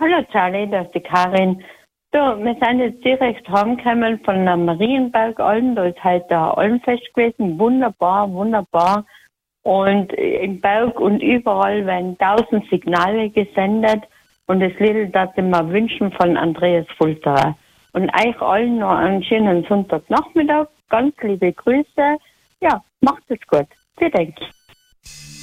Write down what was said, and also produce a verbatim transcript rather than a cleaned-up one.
Hallo Charlie, das ist die Karin. So, wir sind jetzt direkt heimgekommen von der Marienberg-Alm. Da ist halt der Almfest gewesen. Wunderbar, wunderbar. Und im Berg und überall werden tausend Signale gesendet. Und das Lied, das ich mir wünschen von Andreas Fulterer. Und euch allen noch einen schönen Sonntagnachmittag. Ganz liebe Grüße. Ja, macht es gut. Vielen Dank.